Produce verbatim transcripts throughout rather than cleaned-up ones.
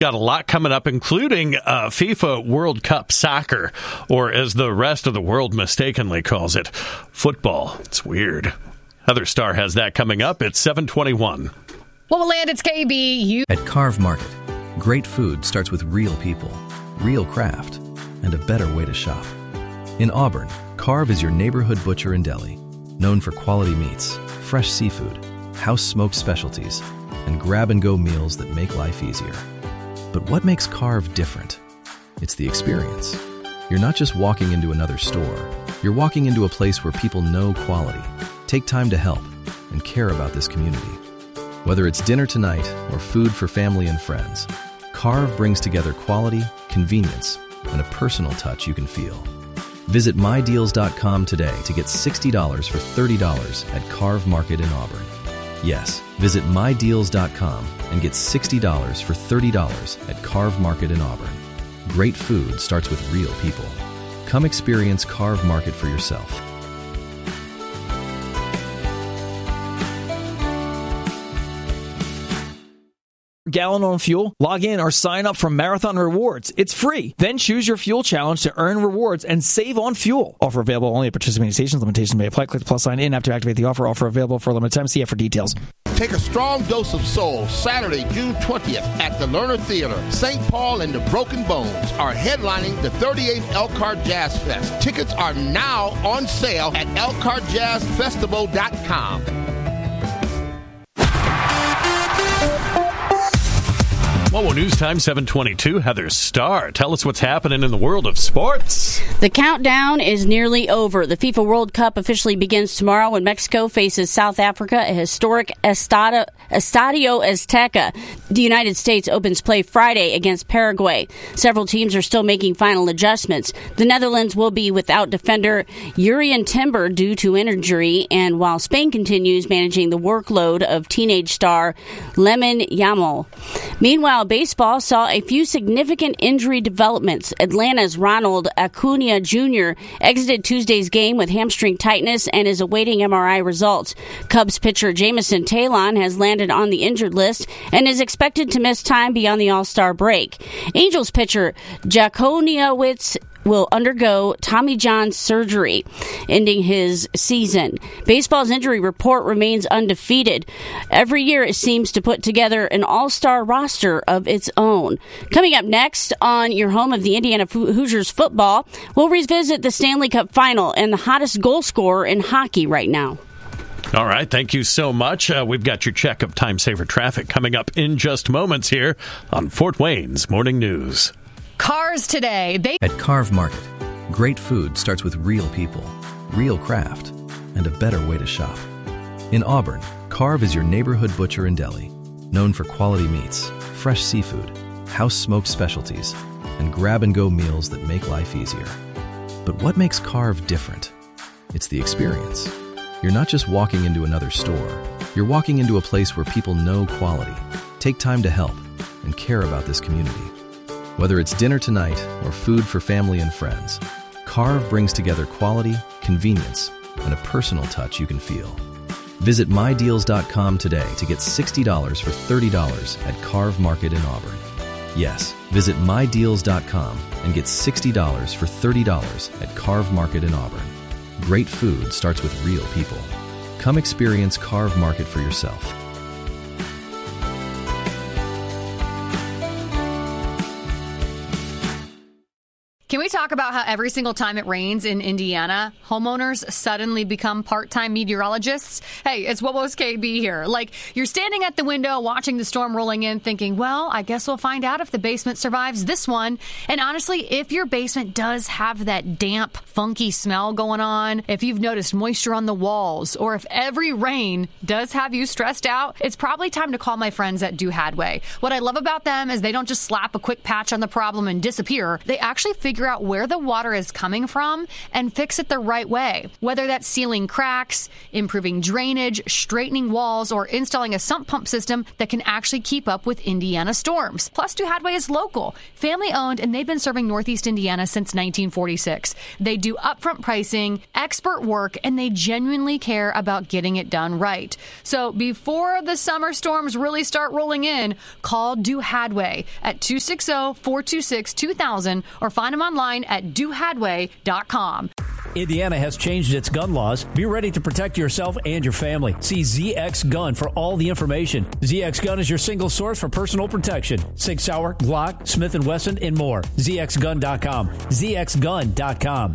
Got a lot coming up, including uh, FIFA World Cup soccer, or as the rest of the world mistakenly calls it, football. It's weird. Heather Starr has that coming up at seven twenty-one. Well, Land, it's K B. You At Carve Market, great food starts with real people, real craft, and a better way to shop. In Auburn, Carve is your neighborhood butcher and deli, known for quality meats, fresh seafood, house-smoked specialties, and grab-and-go meals that make life easier. But what makes Carve different? It's the experience. You're not just walking into another store. You're walking into a place where people know quality, take time to help, and care about this community. Whether it's dinner tonight or food for family and friends, Carve brings together quality, convenience, and a personal touch you can feel. Visit my deals dot com today to get sixty dollars for thirty dollars at Carve Market in Auburn. Yes, visit my deals dot com and get sixty dollars for thirty dollars at Carve Market in Auburn. Great food starts with real people. Come experience Carve Market for yourself. Gallon on fuel? Log in or sign up for Marathon Rewards. It's free. Then choose your fuel challenge to earn rewards and save on fuel. Offer available only at participating stations. Limitations may apply. Click the plus sign in app to activate the offer. Offer available for a limited time. See app for details. Take a strong dose of soul Saturday, June twentieth at the Lerner Theater. Saint Paul and the Broken Bones are headlining the thirty-eighth Elkhart Jazz Fest. Tickets are now on sale at elkhart jazz festival dot com. Well, News Time, seven twenty-two. Heather Starr, tell us what's happening in the world of sports. The countdown is nearly over. The FIFA World Cup officially begins tomorrow when Mexico faces South Africa at historic Estadio Azteca. The United States opens play Friday against Paraguay. Several teams are still making final adjustments. The Netherlands will be without defender Jurrien Timber due to injury, and while Spain continues managing the workload of teenage star Lamine Yamal. Meanwhile, baseball saw a few significant injury developments. Atlanta's Ronald Acuna Junior exited Tuesday's game with hamstring tightness and is awaiting M R I results. Cubs pitcher Jameson Taillon has landed on the injured list and is expected to miss time beyond the All-Star break. Angels pitcher Jaconiewicz will undergo Tommy John surgery, ending his season. Baseball's injury report remains undefeated. Every year it seems to put together an all-star roster of its own. Coming up next on your home of the Indiana Hoosiers football, we'll revisit the Stanley Cup final and the hottest goal scorer in hockey right now. All right, thank you so much. Uh, we've got your check of time-saver traffic coming up in just moments here on Fort Wayne's Morning News. Cars today. They At Carve Market, great food starts with real people, real craft, and a better way to shop. In Auburn, Carve is your neighborhood butcher and deli, known for quality meats, fresh seafood, house-smoked specialties, and grab-and-go meals that make life easier. But what makes Carve different? It's the experience. You're not just walking into another store. You're walking into a place where people know quality, take time to help, and care about this community. Whether it's dinner tonight or food for family and friends, Carve brings together quality, convenience, and a personal touch you can feel. Visit my deals dot com today to get sixty dollars for thirty dollars at Carve Market in Auburn. Yes, visit my deals dot com and get sixty dollars for thirty dollars at Carve Market in Auburn. Great food starts with real people. Come experience Carve Market for yourself. Can we talk about how every single time it rains in Indiana, homeowners suddenly become part-time meteorologists? Hey, it's what was K B here. Like, you're standing at the window watching the storm rolling in thinking, well, I guess we'll find out if the basement survives this one. And honestly, if your basement does have that damp, funky smell going on, if you've noticed moisture on the walls, or if every rain does have you stressed out, it's probably time to call my friends at Do Hadway. What I love about them is they don't just slap a quick patch on the problem and disappear. They actually figure figure out where the water is coming from and fix it the right way. Whether that's sealing cracks, improving drainage, straightening walls, or installing a sump pump system that can actually keep up with Indiana storms. Plus, Duhadway is local, family-owned, and they've been serving Northeast Indiana since nineteen forty-six. They do upfront pricing, expert work, and they genuinely care about getting it done right. So before the summer storms really start rolling in, call Duhadway at two six zero, four two six, two thousand or find them online at duhadway dot com. Indiana has changed its gun laws. Be ready to protect yourself and your family. See Z X Gun for all the information. Z X Gun is your single source for personal protection. Sig Sauer, Glock, Smith and Wesson, and more. Z X gun dot com. Z X gun dot com.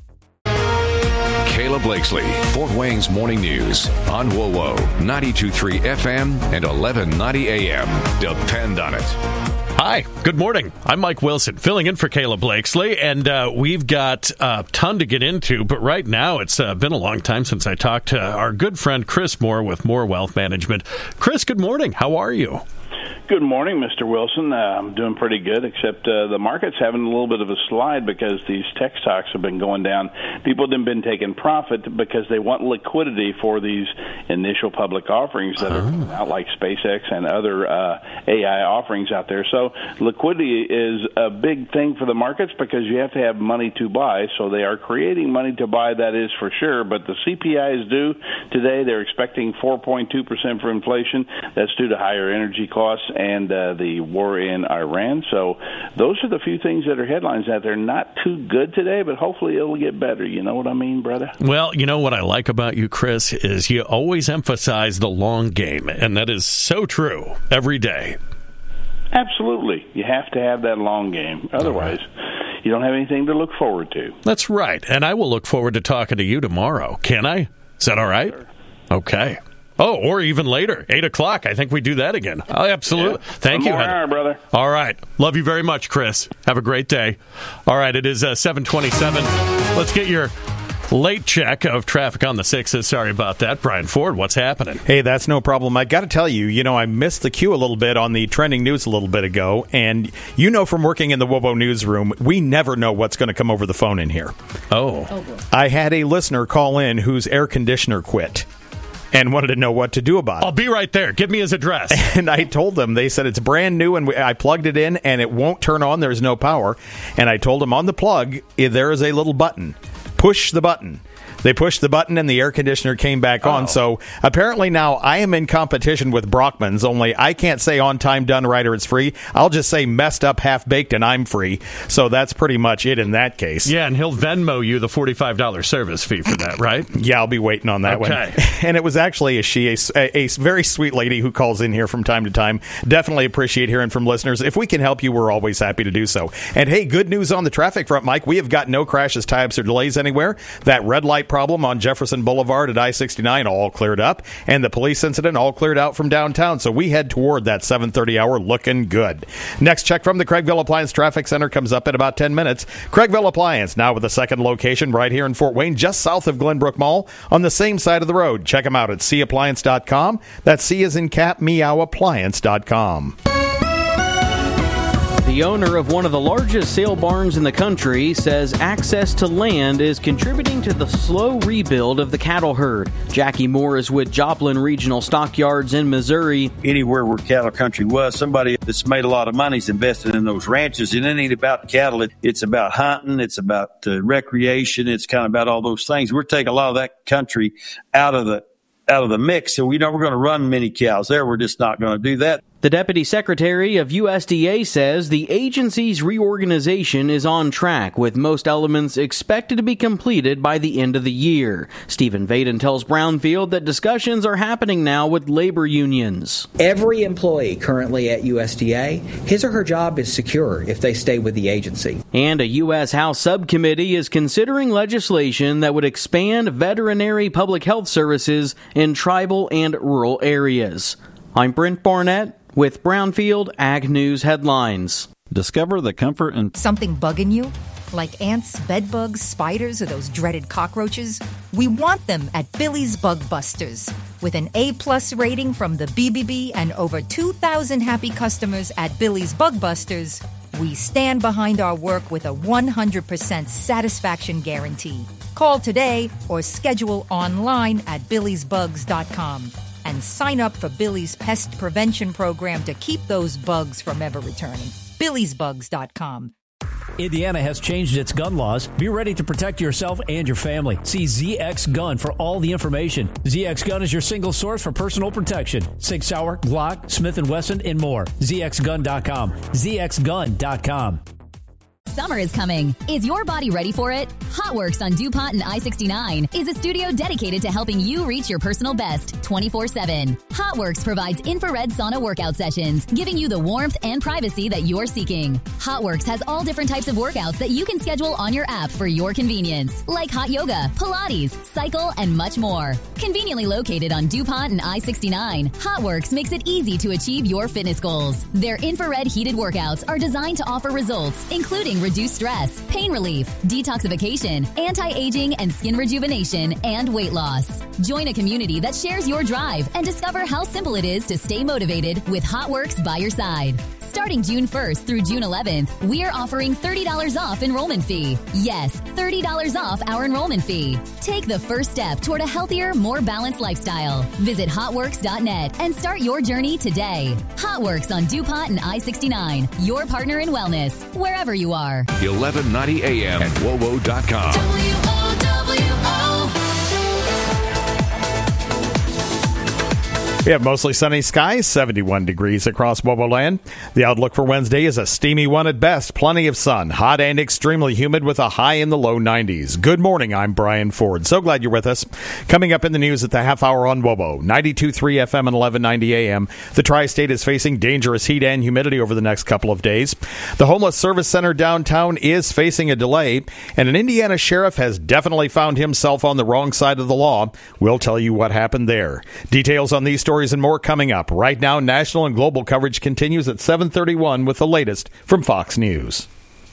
Kayla Blakesley, Fort Wayne's Morning News on W O W O, ninety-two point three F M and eleven ninety A M. Depend on it. Hi, good morning. I'm Mike Wilson, filling in for Kayla Blakesley, and uh, we've got a ton to get into, but right now it's uh, been a long time since I talked to our good friend Chris Moore with Moore Wealth Management. Chris, good morning. How are you? Good morning, Mister Wilson. Uh, I'm doing pretty good, except uh, the market's having a little bit of a slide because these tech stocks have been going down. People have been taking profit because they want liquidity for these initial public offerings that oh. are coming out, like SpaceX and other uh, A I offerings out there. So liquidity is a big thing for the markets because you have to have money to buy. So they are creating money to buy, that is for sure. But the C P I is due today. They're expecting four point two percent for inflation. That's due to higher energy costs and uh, the war in Iran. So those are the few things that are headlines out there. Not too good today, but hopefully it'll get better. You know what I mean, brother? Well, you know what I like about you, Chris, is you always emphasize the long game, and that is so true every day. Absolutely. You have to have that long game. Otherwise, you don't have anything to look forward to. That's right. And I will look forward to talking to you tomorrow. Can I? Is that all right? Sure. Okay. Oh, or even later, eight o'clock. I think we do that again. Oh, absolutely. Yeah. Thank One you, more Heather. hour, brother. All right. Love you very much, Chris. Have a great day. All right, it is uh, seven twenty-seven. Let's get your late check of traffic on the sixes. Sorry about that. Brian Ford, what's happening? Hey, that's no problem. I got to tell you, you know, I missed the cue a little bit on the trending news a little bit ago, and you know from working in the W O W O newsroom, we never know what's going to come over the phone in here. Oh. Oh, I had a listener call in whose air conditioner quit and wanted to know what to do about it. I'll be right there. Give me his address. And I told them, they said it's brand new, and we, I plugged it in, and it won't turn on. There's no power. And I told them on the plug, there is a little button. Push the button. They pushed the button and the air conditioner came back on. Oh. So apparently now I am in competition with Brockman's, only I can't say on time, done right, or it's free. I'll just say messed up, half baked, and I'm free. So that's pretty much it in that case. Yeah, and he'll Venmo you the forty-five dollars service fee for that, right? Yeah, I'll be waiting on that okay. one. And it was actually a she, a, a very sweet lady who calls in here from time to time. Definitely appreciate hearing from listeners. If we can help you, we're always happy to do so. And hey, good news on the traffic front, Mike. We have got no crashes, tie-ups, or delays anywhere. That red light problem on Jefferson Boulevard at I sixty-nine all cleared up, and the police incident all cleared out from downtown. So we head toward that seven thirty hour looking good. Next check from the Craigville Appliance Traffic Center comes up in about ten minutes. Craigville Appliance, now with a second location right here in Fort Wayne, just south of Glenbrook Mall, on the same side of the road. Check them out at c appliance dot com. That's C as in cat, meow, appliance dot com. The owner of one of the largest sale barns in the country says access to land is contributing to the slow rebuild of the cattle herd. Jackie Moore is with Joplin Regional Stockyards in Missouri. Anywhere where cattle country was, somebody that's made a lot of money is invested in those ranches. And it ain't about cattle. It, it's about hunting. It's about uh, recreation. It's kind of about all those things. We're taking a lot of that country out of the out of the mix. So we know we're going to run many cows there. We're just not going to do that. The Deputy Secretary of U S D A says the agency's reorganization is on track, with most elements expected to be completed by the end of the year. Stephen Vaden tells Brownfield that discussions are happening now with labor unions. Every employee currently at U S D A, his or her job is secure if they stay with the agency. And a U S House subcommittee is considering legislation that would expand veterinary public health services in tribal and rural areas. I'm Brent Barnett with Brownfield Ag News Headlines. Discover the comfort and... Something bugging you? Like ants, bedbugs, spiders, or those dreaded cockroaches? We want them at Billy's Bug Busters. With an A-plus rating from the B B B and over two thousand happy customers at Billy's Bug Busters, We stand behind our work with a one hundred percent satisfaction guarantee. Call today or schedule online at billys bugs dot com and sign up for Billy's Pest Prevention Program to keep those bugs from ever returning. billys bugs dot com. Indiana has changed its gun laws. Be ready to protect yourself and your family. See Z X Gun for all the information. Z X Gun is your single source for personal protection. Sig Sauer, Glock, Smith and Wesson, and more. Z X gun dot com. Z X gun dot com. Summer is coming. Is your body ready for it? HotWorks on DuPont and I sixty-nine is a studio dedicated to helping you reach your personal best twenty-four seven. HotWorks provides infrared sauna workout sessions, giving you the warmth and privacy that you're seeking. HotWorks has all different types of workouts that you can schedule on your app for your convenience, like hot yoga, Pilates, cycle, and much more. Conveniently located on DuPont and I sixty-nine, HotWorks makes it easy to achieve your fitness goals. Their infrared heated workouts are designed to offer results, including reduced stress, pain relief, detoxification, anti-aging and skin rejuvenation, and weight loss. Join a community that shares your drive and discover how simple it is to stay motivated with HotWorks by your side. Starting June first through June eleventh, we are offering thirty dollars off enrollment fee. Yes, thirty dollars off our enrollment fee. Take the first step toward a healthier, more balanced lifestyle. Visit hotworks dot net and start your journey today. HotWorks on DuPont and I sixty-nine, your partner in wellness, wherever you are. eleven ninety A M at W O W O dot com. W O W O. We have mostly sunny skies, seventy-one degrees across Wobo land. The outlook for Wednesday is a steamy one at best. Plenty of sun, hot and extremely humid with a high in the low nineties. Good morning, I'm Brian Ford. So glad you're with us. Coming up in the news at the half hour on Wobo, ninety-two point three F M and eleven ninety A M. The tri-state is facing dangerous heat and humidity over the next couple of days. The Homeless Service Center downtown is facing a delay, and an Indiana sheriff has definitely found himself on the wrong side of the law. We'll tell you what happened there. Details on these stories and more coming up. Right now, national and global coverage continues at seven thirty-one with the latest from Fox News.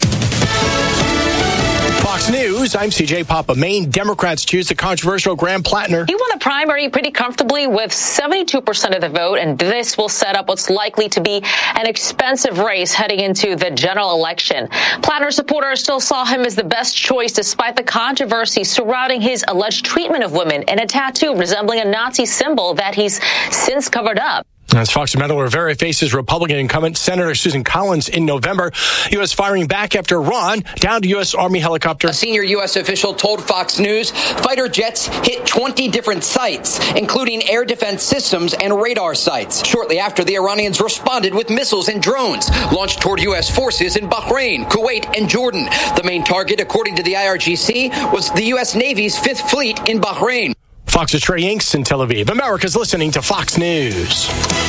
Fox News, I'm C J Papa. Maine Democrats choose the controversial Graham Plattner. He won the primary pretty comfortably with seventy-two percent of the vote, and this will set up what's likely to be an expensive race heading into the general election. Plattner supporters still saw him as the best choice despite the controversy surrounding his alleged treatment of women and a tattoo resembling a Nazi symbol that he's since covered up. As Fox Metal Rivera faces Republican incumbent Senator Susan Collins in November, U S firing back after Iran downed U S Army helicopter. A senior U S official told Fox News fighter jets hit twenty different sites, including air defense systems and radar sites. Shortly after, the Iranians responded with missiles and drones launched toward U S forces in Bahrain, Kuwait, and Jordan. The main target, according to the I R G C, was the U S Navy's Fifth Fleet in Bahrain. Fox's Trey Inks in Tel Aviv. America's listening to Fox News.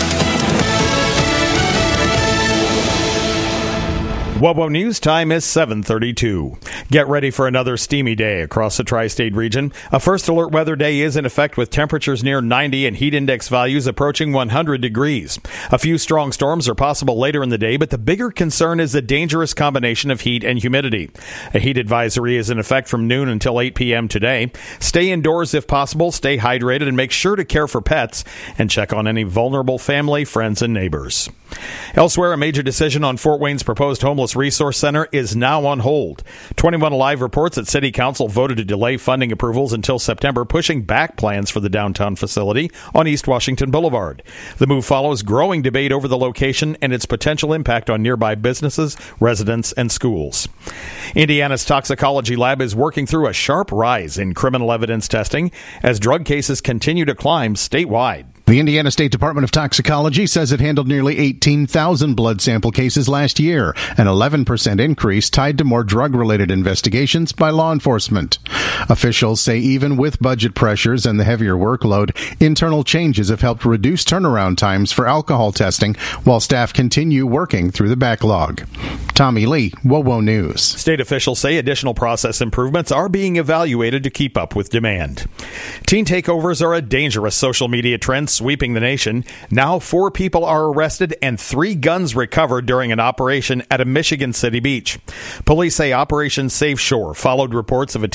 Wobo News time is seven thirty-two. Get ready for another steamy day across the tri-state region. A first alert weather day is in effect with temperatures near ninety and heat index values approaching one hundred degrees. A few strong storms are possible later in the day, but the bigger concern is the dangerous combination of heat and humidity. A heat advisory is in effect from noon until eight p.m. today. Stay indoors if possible, stay hydrated, and make sure to care for pets and check on any vulnerable family, friends, and neighbors. Elsewhere, a major decision on Fort Wayne's proposed homeless resource center is now on hold. twenty-one Alive reports that City Council voted to delay funding approvals until September, pushing back plans for the downtown facility on East Washington Boulevard. The move follows growing debate over the location and its potential impact on nearby businesses, residents, and schools. Indiana's toxicology lab is working through a sharp rise in criminal evidence testing as drug cases continue to climb statewide. The Indiana State Department of Toxicology says it handled nearly eighteen thousand blood sample cases last year, an eleven percent increase tied to more drug-related investigations by law enforcement. Officials say even with budget pressures and the heavier workload, internal changes have helped reduce turnaround times for alcohol testing while staff continue working through the backlog. Tommy Lee, WOWO News. State officials say additional process improvements are being evaluated to keep up with demand. Teen takeovers are a dangerous social media trend sweeping the nation. Now four people are arrested and three guns recovered during an operation at a Michigan City beach. Police say Operation Safe Shore followed reports of a teen takeover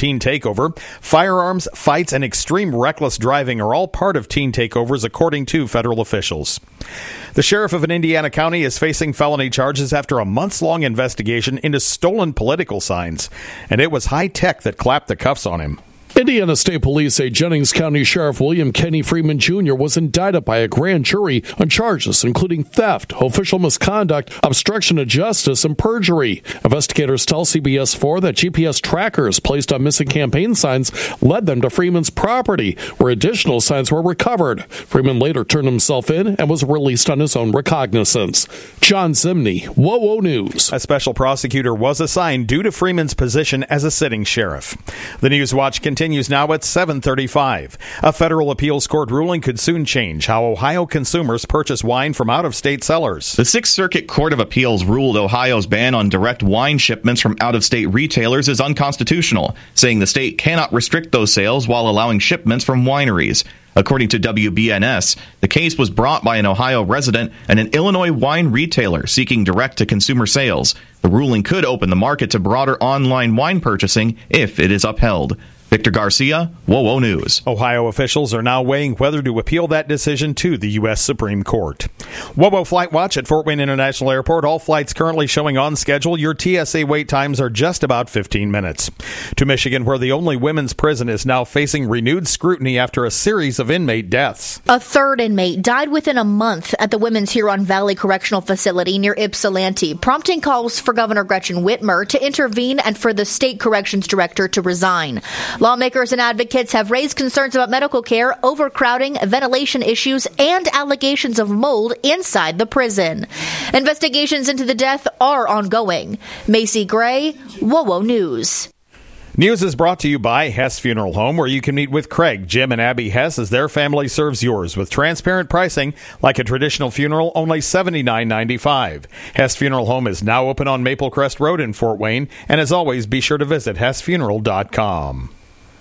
takeover. Firearms, fights, and extreme reckless driving are all part of teen takeovers, according to federal officials. The sheriff of an Indiana county is facing felony charges after a months-long investigation into stolen political signs, and it was high tech that clapped the cuffs on him. Indiana State Police say Jennings County Sheriff William Kenny Freeman Junior was indicted by a grand jury on charges including theft, official misconduct, obstruction of justice, and perjury. Investigators tell C B S four that G P S trackers placed on missing campaign signs led them to Freeman's property, where additional signs were recovered. Freeman later turned himself in and was released on his own recognizance. John Zimney, WOWO News. A special prosecutor was assigned due to Freeman's position as a sitting sheriff. The News Watch continues now at seven thirty-five. A federal appeals court ruling could soon change how Ohio consumers purchase wine from out-of-state sellers. The Sixth Circuit Court of Appeals ruled Ohio's ban on direct wine shipments from out-of-state retailers is unconstitutional, saying the state cannot restrict those sales while allowing shipments from wineries. According to W B N S, the case was brought by an Ohio resident and an Illinois wine retailer seeking direct-to-consumer sales. The ruling could open the market to broader online wine purchasing if it is upheld. Victor Garcia, WOWO News. Ohio officials are now weighing whether to appeal that decision to the U S Supreme Court. WOWO Flight Watch at Fort Wayne International Airport. All flights currently showing on schedule. Your T S A wait times are just about fifteen minutes. To Michigan, where the only women's prison is now facing renewed scrutiny after a series of inmate deaths. A third inmate died within a month at the Women's Huron Valley Correctional Facility near Ypsilanti, prompting calls for Governor Gretchen Whitmer to intervene and for the state corrections director to resign. Lawmakers and advocates have raised concerns about medical care, overcrowding, ventilation issues, and allegations of mold inside the prison. Investigations into the death are ongoing. Macy Gray, WOWO News. News is brought to you by Hess Funeral Home, where you can meet with Craig, Jim, and Abby Hess as their family serves yours with transparent pricing like a traditional funeral, only seventy-nine ninety-five. Hess Funeral Home is now open on Maple Crest Road in Fort Wayne, and as always, be sure to visit hess funeral dot com.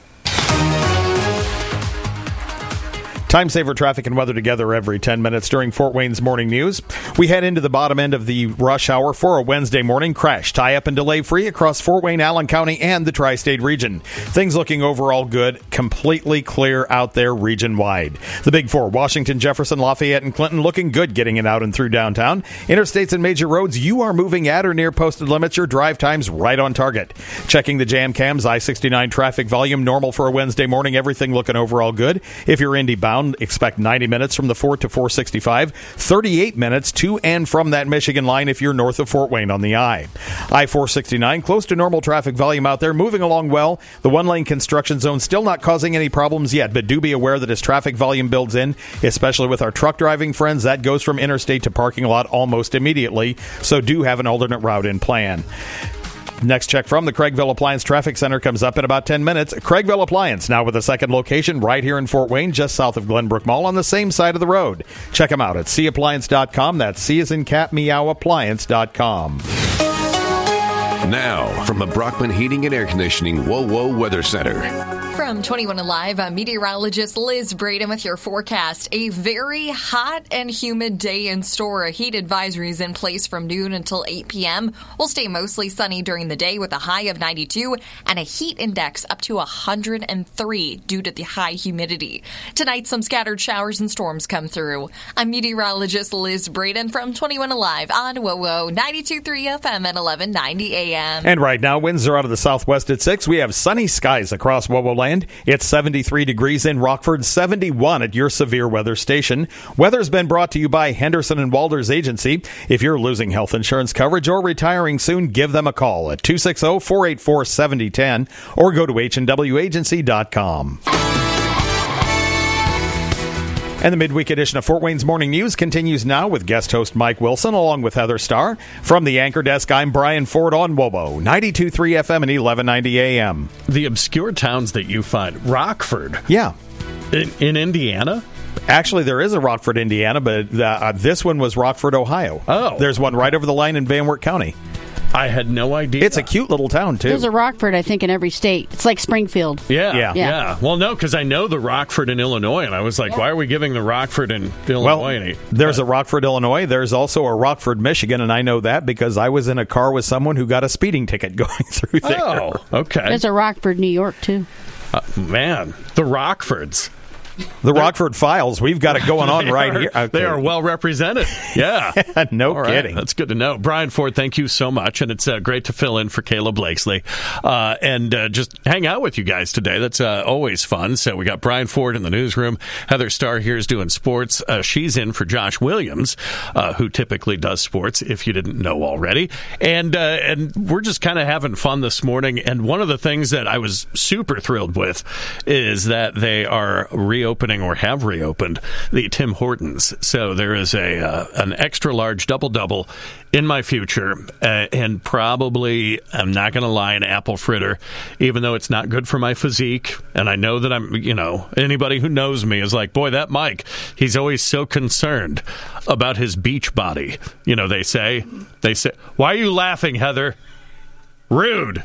Time saver traffic and weather together every ten minutes during Fort Wayne's morning news. We head into the bottom end of the rush hour for a Wednesday morning crash. Tie up and delay free across Fort Wayne, Allen County, and the tri-state region. Things looking overall good, completely clear out there region-wide. The Big Four, Washington, Jefferson, Lafayette, and Clinton looking good getting it out and through downtown. Interstates and major roads, you are moving at or near posted limits. Your drive times right on target. Checking the jam cams, I sixty-nine traffic volume normal for a Wednesday morning. Everything looking overall good. If you're Indy bound, expect ninety minutes from the four to four sixty-five, thirty-eight minutes to and from that Michigan line if you're north of Fort Wayne on the I. I four sixty-nine, close to normal traffic volume out there, moving along well. The one-lane construction zone still not causing any problems yet, but do be aware that as traffic volume builds in, especially with our truck driving friends, that goes from interstate to parking lot almost immediately, so do have an alternate route in plan. Next check from the Craigville Appliance Traffic Center comes up in about ten minutes. Craigville Appliance, now with a second location right here in Fort Wayne, just south of Glenbrook Mall on the same side of the road. Check them out at c appliance dot com. That's C as in cat, meow, appliance dot com. Now, from the Brockman Heating and Air Conditioning WOWO Weather Center. From twenty-one Alive, I'm meteorologist Liz Braden with your forecast. A very hot and humid day in store. A heat advisory is in place from noon until eight p.m. We'll stay mostly sunny during the day with a high of ninety-two and a heat index up to one hundred three due to the high humidity. Tonight, some scattered showers and storms come through. I'm meteorologist Liz Braden from twenty-one Alive on WOWO ninety-two point three F M and eleven ninety A M. And right now, winds are out of the southwest at six. We have sunny skies across WOWO land. It's seventy-three degrees in Rockford, seventy-one at your severe weather station. Weather's been brought to you by Henderson and Walters Agency. If you're losing health insurance coverage or retiring soon, give them a call at two six zero, four eight four, seven zero one zero or go to h and w agency dot com. And the midweek edition of Fort Wayne's Morning News continues now with guest host Mike Wilson along with Heather Starr. From the anchor desk, I'm Brian Ford on WOWO, ninety-two point three F M and eleven ninety A M. The obscure towns that you find. Rockford. Yeah. In, in Indiana? Actually, there is a Rockford, Indiana, but uh, this one was Rockford, Ohio. Oh. There's one right over the line in Van Wert County. I had no idea. It's a cute little town, too. There's a Rockford, I think, in every state. It's like Springfield. Yeah, yeah. yeah. yeah. Well, no, because I know the Rockford in Illinois, and I was like, yeah. why are we giving the Rockford in Illinois well, any? There's a Rockford, Illinois. There's also a Rockford, Michigan, and I know that because I was in a car with someone who got a speeding ticket going through there. Oh, okay. There's a Rockford, New York, too. Uh, man, the Rockfords. The Rockford Files, we've got it going on right are, here. Okay. They are well represented. Yeah. no All right. kidding. That's good to know. Brian Ford, thank you so much. And it's uh, great to fill in for Kayla Blakesley uh, and uh, just hang out with you guys today. That's uh, always fun. So we got Brian Ford in the newsroom. Heather Starr here is doing sports. Uh, she's in for Josh Williams, uh, who typically does sports, if you didn't know already. And, uh, and we're just kind of having fun this morning. And one of the things that I was super thrilled with is that they are reopening or have reopened the Tim Hortons. So there is a uh, an extra large double double in my future, uh, and probably, I'm not going to lie, an apple fritter, even though it's not good for my physique. And I know that I'm, you know, anybody who knows me is like, boy, that Mike, he's always so concerned about his beach body. You know, they say, they say, why are you laughing, Heather? Rude.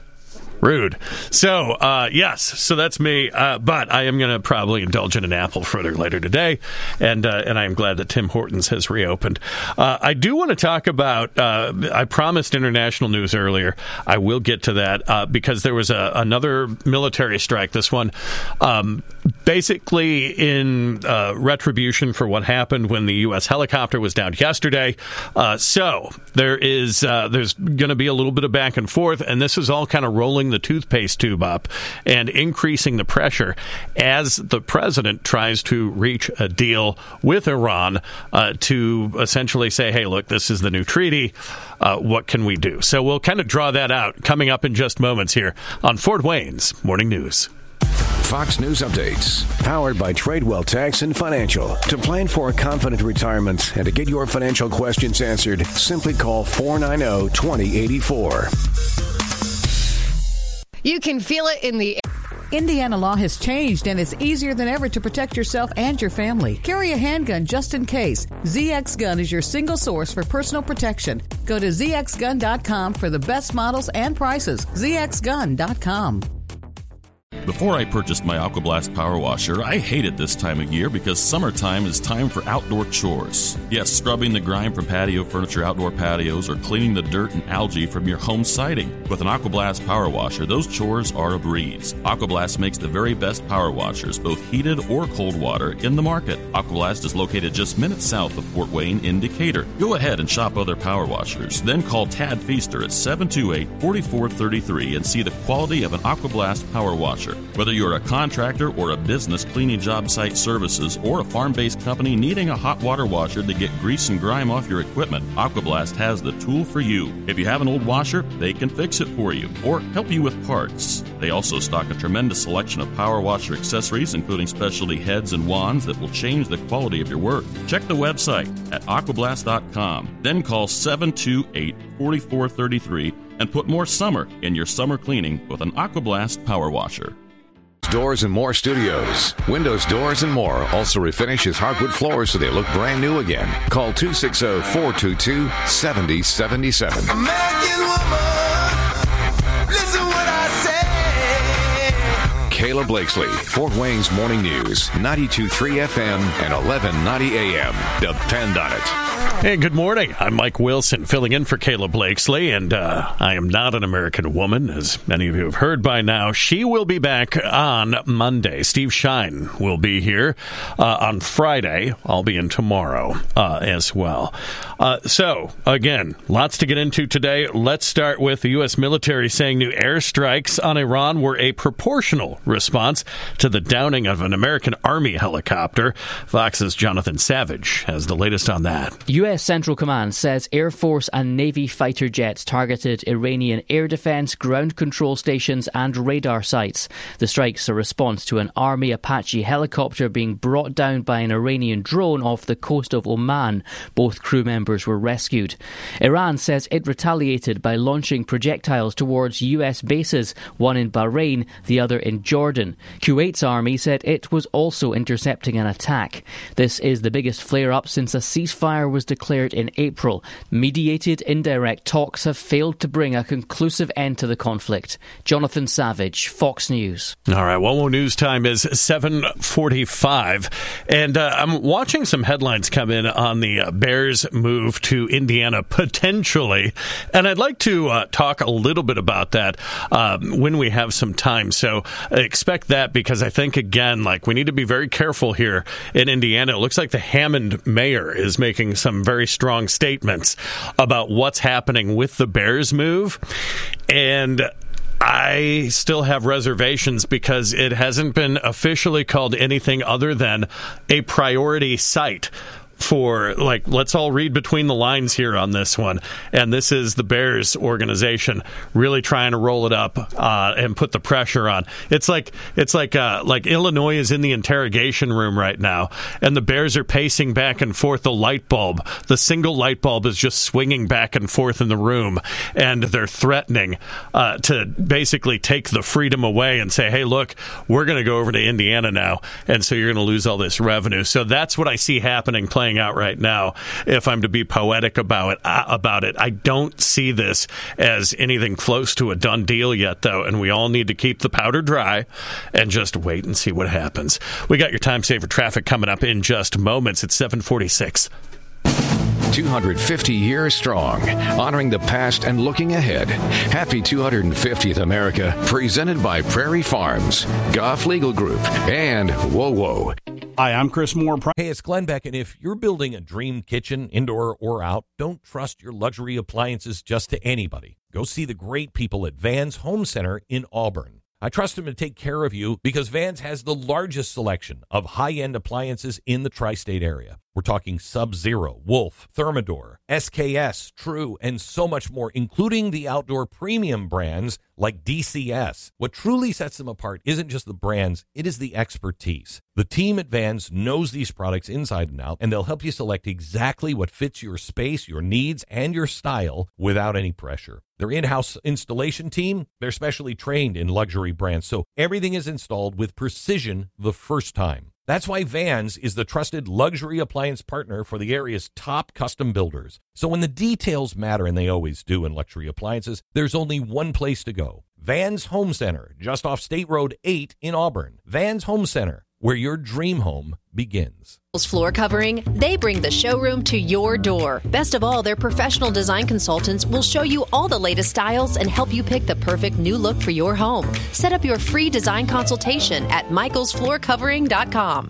Rude. So, uh, yes, so that's me. Uh, but I am going to probably indulge in an apple fritter later today, and uh, and I am glad that Tim Hortons has reopened. Uh, I do want to talk about, uh, I promised international news earlier. I will get to that uh, because there was a, another military strike, this one, um, basically in uh, retribution for what happened when the U S helicopter was downed yesterday. Uh, so there is uh, there's going to be a little bit of back and forth, and this is all kind of rolling the toothpaste tube up and increasing the pressure as the president tries to reach a deal with Iran uh, to essentially say, hey, look, this is the new treaty. Uh, what can we do? So we'll kind of draw that out coming up in just moments here on Fort Wayne's Morning News. Fox News Updates, powered by Tradewell Tax and Financial. To plan for a confident retirement and to get your financial questions answered, simply call four nine zero, two zero eight four. You can feel it in the air. Indiana law has changed, and it's easier than ever to protect yourself and your family. Carry a handgun just in case. Z X Gun is your single source for personal protection. Go to z x gun dot com for the best models and prices. z x gun dot com. Before I purchased my AquaBlast Power Washer, I hated this time of year because summertime is time for outdoor chores. Yes, scrubbing the grime from patio furniture, outdoor patios, or cleaning the dirt and algae from your home siding. With an AquaBlast Power Washer, those chores are a breeze. AquaBlast makes the very best power washers, both heated or cold water, in the market. AquaBlast is located just minutes south of Fort Wayne in Decatur. Go ahead and shop other power washers. Then call Tad Feaster at seven two eight, four four three three and see the quality of an AquaBlast Power Washer. Whether you're a contractor or a business cleaning job site services or a farm-based company needing a hot water washer to get grease and grime off your equipment, AquaBlast has the tool for you. If you have an old washer, they can fix it for you or help you with parts. They also stock a tremendous selection of power washer accessories, including specialty heads and wands that will change the quality of your work. Check the website at aquablast dot com. Then call seven two eight, four four three three and put more summer in your summer cleaning with an AquaBlast Power Washer. Doors and More Studios. Windows, doors, and more also refinishes hardwood floors so they look brand new again. Call two six zero, four two two, seven zero seven seven. American woman, listen what I say. Kayla Blakesley, Fort Wayne's Morning News, ninety-two point three F M and eleven ninety A M. Depend on it. Hey, good morning. I'm Mike Wilson, filling in for Kayla Blakesley, and uh, I am not an American woman, as many of you have heard by now. She will be back on Monday. Steve Shine will be here uh, on Friday. I'll be in tomorrow uh, as well. Uh, so, again, lots to get into today. Let's start with the U S military saying new airstrikes on Iran were a proportional response to the downing of an American Army helicopter. Fox's Jonathan Savage has the latest on that. U S Central Command says Air Force and Navy fighter jets targeted Iranian air defense, ground control stations and radar sites. The strike's a response to an Army Apache helicopter being brought down by an Iranian drone off the coast of Oman. Both crew members were rescued. Iran says it retaliated by launching projectiles towards U S bases, one in Bahrain, the other in Jordan. Jordan. Kuwait's army said it was also intercepting an attack. This is the biggest flare-up since a ceasefire was declared in April. Mediated indirect talks have failed to bring a conclusive end to the conflict. Jonathan Savage, Fox News. All right, W O W News time is seven forty-five, and uh, I'm watching some headlines come in on the uh, Bears move to Indiana, potentially, and I'd like to uh, talk a little bit about that um, when we have some time, so expect that, because I think, again, like, we need to be very careful here in Indiana. It looks like the Hammond mayor is making some very strong statements about what's happening with the Bears move, and I still have reservations because it hasn't been officially called anything other than a priority site for, like, let's all read between the lines here on this one. And this is the Bears organization really trying to roll it up uh, and put the pressure on. It's like it's like uh, like Illinois is in the interrogation room right now, and the Bears are pacing back and forth. The light bulb, the single light bulb, is just swinging back and forth in the room, and they're threatening uh, to basically take the freedom away and say, "Hey, look, we're going to go over to Indiana now, and so you're going to lose all this revenue." So that's what I see happening, playing out right now. If I'm to be poetic about it, uh, about it, I don't see this as anything close to a done deal yet, though, and we all need to keep the powder dry and just wait and see what happens. We got your time saver traffic coming up in just moments. It's seven forty-six. two hundred fifty years strong, honoring the past and looking ahead. Happy two hundred fiftieth America, presented by Prairie Farms, Goff Legal Group, and W O W. Hi, I'm Chris Moore. Hey, it's Glenn Beck, and if you're building a dream kitchen, indoor or out, don't trust your luxury appliances just to anybody. Go see the great people at Vans Home Center in Auburn. I trust them to take care of you because Vans has the largest selection of high-end appliances in the tri-state area. We're talking Sub-Zero, Wolf, Thermador, S K S, True, and so much more, including the outdoor premium brands like D C S. What truly sets them apart isn't just the brands, it is the expertise. The team at Vans knows these products inside and out, and they'll help you select exactly what fits your space, your needs, and your style without any pressure. Their in-house installation team, they're specially trained in luxury brands, so everything is installed with precision the first time. That's why Vans is the trusted luxury appliance partner for the area's top custom builders. So when the details matter, and they always do in luxury appliances, there's only one place to go. Vans Home Center, just off State Road eight in Auburn. Vans Home Center, where your dream home begins. Floor Covering, they bring the showroom to your door. Best of all, their professional design consultants will show you all the latest styles and help you pick the perfect new look for your home. Set up your free design consultation at michaels floor covering dot com.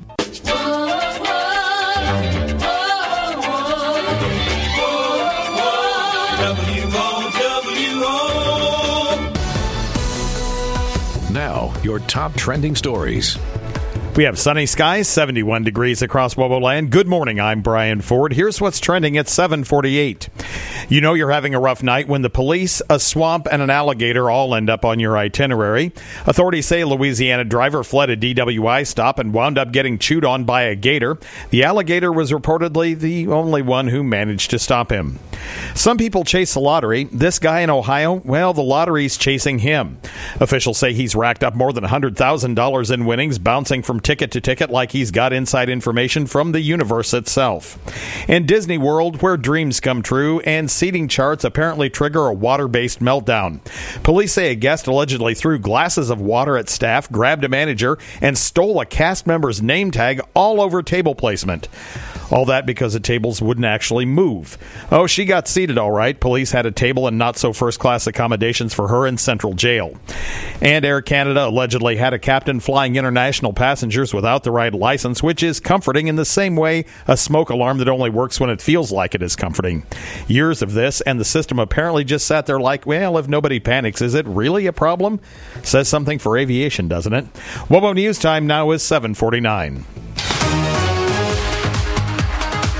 Now, your top trending stories. We have sunny skies, seventy-one degrees across Wobo Land. Good morning, I'm Brian Ford. Here's what's trending at seven forty-eight. You know you're having a rough night when the police, a swamp, and an alligator all end up on your itinerary. Authorities say a Louisiana driver fled a D W I stop and wound up getting chewed on by a gator. The alligator was reportedly the only one who managed to stop him. Some people chase the lottery. This guy in Ohio, well, the lottery's chasing him. Officials say he's racked up more than one hundred thousand dollars in winnings, bouncing from ticket to ticket like he's got inside information from the universe itself. In Disney World, where dreams come true and seating charts apparently trigger a water-based meltdown. Police say a guest allegedly threw glasses of water at staff, grabbed a manager, and stole a cast member's name tag all over table placement. All that because the tables wouldn't actually move. Oh, she got seated all right. Police had a table and not-so-first-class accommodations for her in Central Jail. And Air Canada allegedly had a captain flying international passengers without the right license, which is comforting in the same way a smoke alarm that only works when it feels like it is comforting. Years of this, and the system apparently just sat there like, well, if nobody panics, is it really a problem? Says something for aviation, doesn't it? Wobo News time now is seven forty-nine.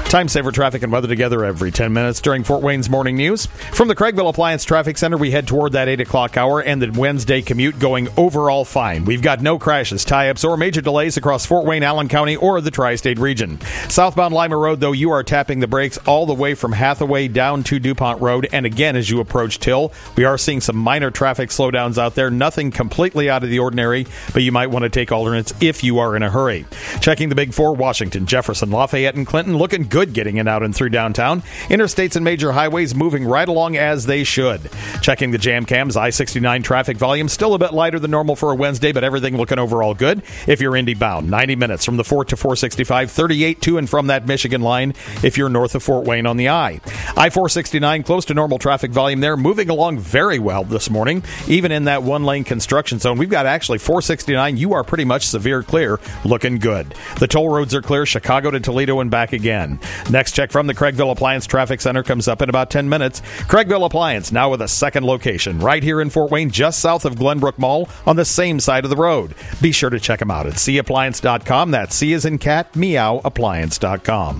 Time saver traffic and weather together every ten minutes during Fort Wayne's morning news. From the Craigville Appliance Traffic Center, we head toward that eight o'clock hour and the Wednesday commute going overall fine. We've got no crashes, tie-ups, or major delays across Fort Wayne, Allen County, or the Tri-State region. Southbound Lima Road, though, you are tapping the brakes all the way from Hathaway down to DuPont Road. And again, as you approach Till, we are seeing some minor traffic slowdowns out there. Nothing completely out of the ordinary, but you might want to take alternates if you are in a hurry. Checking the Big Four, Washington, Jefferson, Lafayette, and Clinton looking good getting in out and through downtown. Interstates and major highways moving right along as they should. Checking the jam cams, I sixty-nine traffic volume still a bit lighter than normal for a Wednesday, but everything looking overall good. If you're Indy bound, ninety minutes from the Fort to four sixty-five, thirty-eight to and from that Michigan line if you're north of Fort Wayne on the I. I four sixty-nine, close to normal traffic volume there, moving along very well this morning, even in that one-lane construction zone. We've got actually four sixty-nine, you are pretty much severe clear, looking good. The toll roads are clear, Chicago to Toledo and back again. Next check from the Craigville Appliance Traffic Center comes up in about ten minutes. Craigville Appliance, now with a second location, right here in Fort Wayne, just south of Glenbrook Mall, on the same side of the road. Be sure to check them out at c appliance dot com. That's C as in cat, meow, appliance dot com.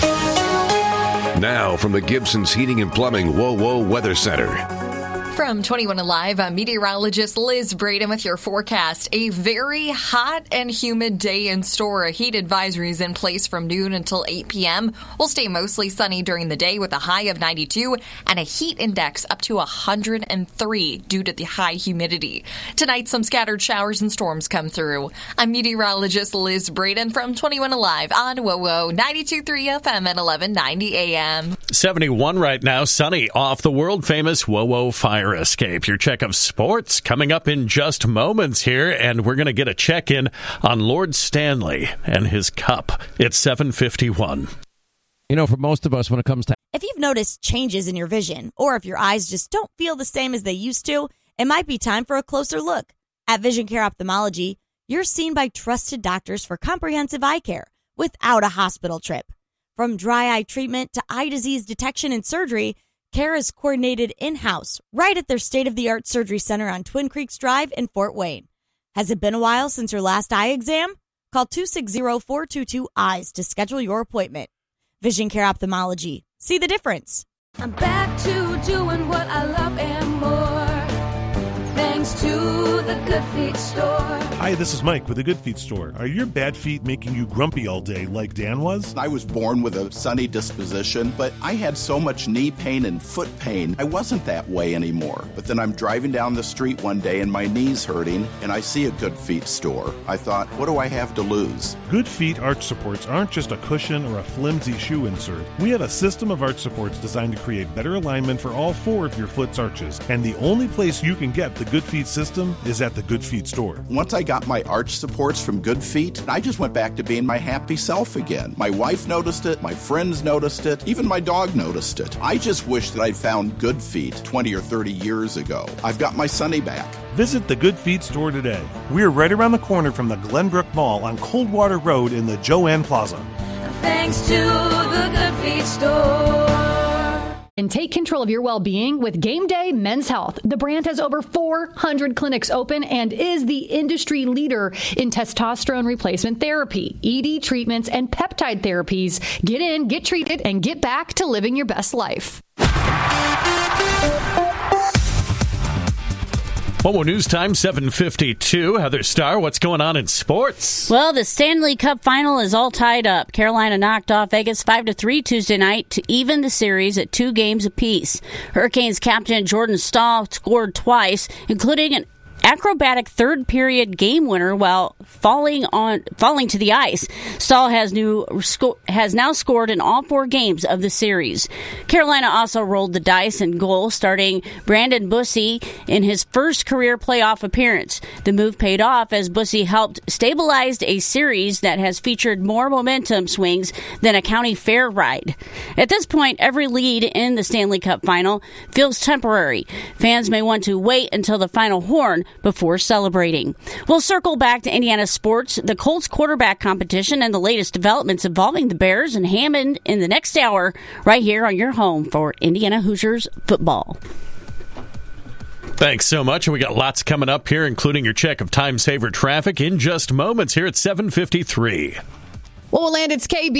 Now from the Gibson's Heating and Plumbing Whoa Whoa Weather Center. From twenty-one Alive, I'm meteorologist Liz Braden with your forecast. A very hot and humid day in store. Heat advisories in place from noon until eight p.m. We'll stay mostly sunny during the day with a high of ninety-two and a heat index up to one hundred three due to the high humidity. Tonight, some scattered showers and storms come through. I'm meteorologist Liz Braden from twenty-one Alive on W O W O ninety-two point three F M at eleven ninety A M. seventy-one right now, sunny off the world-famous W O W O Fire Escape. Your check of sports coming up in just moments here, and we're going to get a check-in on Lord Stanley and his cup. It's seven fifty-one. You know, for most of us, when it comes to... If you've noticed changes in your vision, or if your eyes just don't feel the same as they used to, it might be time for a closer look. At Vision Care Ophthalmology, you're seen by trusted doctors for comprehensive eye care without a hospital trip. From dry eye treatment to eye disease detection and surgery, care is coordinated in-house, right at their state-of-the-art surgery center on Twin Creeks Drive in Fort Wayne. Has it been a while since your last eye exam? Call two six zero, four two two, eyes to schedule your appointment. Vision Care Ophthalmology. See the difference. I'm back to doing what I love and more, thanks to the Good Feet store. Hi, this is Mike with the Good Feet store. Are your bad feet making you grumpy all day like Dan was? I was born with a sunny disposition, but I had so much knee pain and foot pain, I wasn't that way anymore. But then I'm driving down the street one day and my knee's hurting, and I see a Good Feet store. I thought, what do I have to lose? Good Feet arch supports aren't just a cushion or a flimsy shoe insert. We have a system of arch supports designed to create better alignment for all four of your foot's arches. And the only place you can get the Good Feet system is at the Good Feet store. Once I got my arch supports from Good Feet, I just went back to being my happy self again. My wife noticed it, my friends noticed it, even my dog noticed it. I just wish that I'd found Good Feet twenty or thirty years ago. I've got my Sunny back. Visit the Good Feet store today. We're right around the corner from the Glenbrook Mall on Coldwater Road in the Joanne Plaza. Thanks to the Good Feet store. And take control of your well-being with Game Day Men's Health. The brand has over four hundred clinics open and is the industry leader in testosterone replacement therapy, E D treatments, and peptide therapies. Get in, get treated, and get back to living your best life. W O W O News Time, seven fifty-two. Heather Starr, what's going on in sports? Well, the Stanley Cup final is all tied up. Carolina knocked off Vegas five to three Tuesday night to even the series at two games apiece. Hurricanes captain Jordan Staal scored twice, including an acrobatic third period game winner while falling on falling to the ice. Staal has new sco- has now scored in all four games of the series. Carolina also rolled the dice and goal, starting Brandon Bussi in his first career playoff appearance. The move paid off as Bussi helped stabilize a series that has featured more momentum swings than a county fair ride. At this point, every lead in the Stanley Cup final feels temporary. Fans may want to wait until the final horn before celebrating. We'll circle back to Indiana sports, the Colts quarterback competition, and the latest developments involving the Bears and Hammond in the next hour, right here on your home for Indiana Hoosiers football. Thanks so much. And we got lots coming up here, including your check of time saver traffic in just moments here at seven fifty-three. Well, we'll land. It's K B.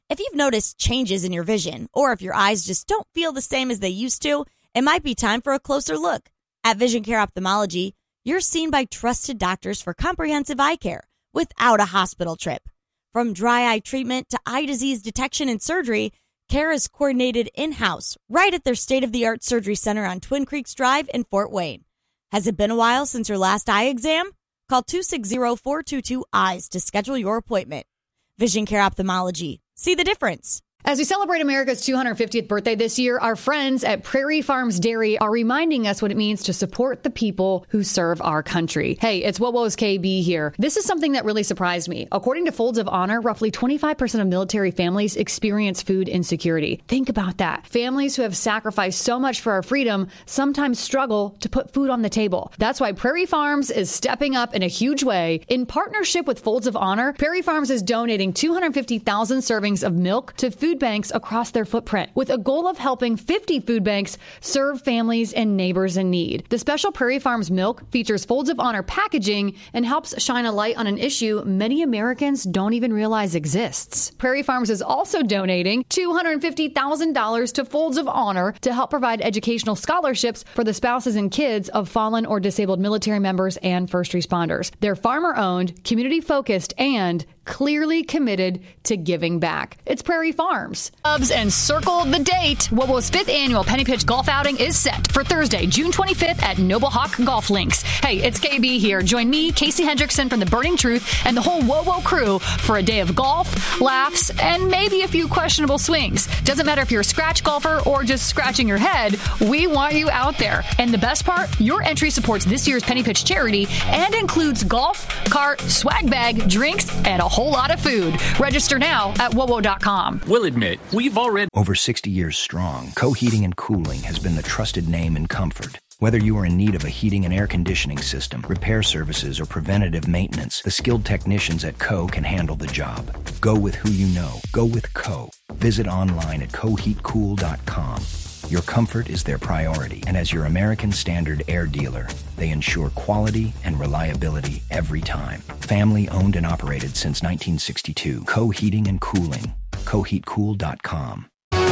If you've noticed changes in your vision, or if your eyes just don't feel the same as they used to, it might be time for a closer look. At Vision Care Ophthalmology, you're seen by trusted doctors for comprehensive eye care without a hospital trip. From dry eye treatment to eye disease detection and surgery, care is coordinated in-house right at their state-of-the-art surgery center on Twin Creeks Drive in Fort Wayne. Has it been a while since your last eye exam? Call two six zero, four two two, eyes to schedule your appointment. Vision Care Ophthalmology. See the difference. As we celebrate America's two hundred fiftieth birthday this year, our friends at Prairie Farms Dairy are reminding us what it means to support the people who serve our country. Hey, it's WOWO's K B here. This is something that really surprised me. According to Folds of Honor, roughly twenty-five percent of military families experience food insecurity. Think about that. Families who have sacrificed so much for our freedom sometimes struggle to put food on the table. That's why Prairie Farms is stepping up in a huge way. In partnership with Folds of Honor, Prairie Farms is donating two hundred fifty thousand servings of milk to food banks across their footprint, with a goal of helping fifty food banks serve families and neighbors in need. The special Prairie Farms milk features Folds of Honor packaging and helps shine a light on an issue many Americans don't even realize exists. Prairie Farms is also donating two hundred fifty thousand dollars to Folds of Honor to help provide educational scholarships for the spouses and kids of fallen or disabled military members and first responders. They're farmer-owned, community-focused, and clearly committed to giving back. It's Prairie Farms. Cubs and circle the date. WOWO's fifth annual Penny Pitch golf outing is set for Thursday, June twenty-fifth at Noble Hawk Golf Links. Hey, it's K B here. Join me, Casey Hendrickson from The Burning Truth, and the whole WOWO crew for a day of golf, laughs, and maybe a few questionable swings. Doesn't matter if you're a scratch golfer or just scratching your head, we want you out there. And the best part, your entry supports this year's Penny Pitch charity and includes golf, cart, swag bag, drinks, and a whole lot of food. Register now at wowo dot com. We'll admit, we've already... Over sixty years strong, Co Heating and Cooling has been the trusted name in comfort. Whether you are in need of a heating and air conditioning system, repair services, or preventative maintenance, the skilled technicians at Co can handle the job. Go with who you know. Go with Co. Visit online at co heat cool dot com. Your comfort is their priority, and as your American Standard air dealer, they ensure quality and reliability every time. Family owned and operated since nineteen sixty-two. Co Heating and Cooling. co heat cool dot com.